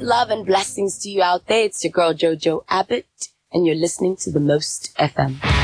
love and blessings to you out there. It's your girl, JoJo Abbott, and you're listening to The Most FM.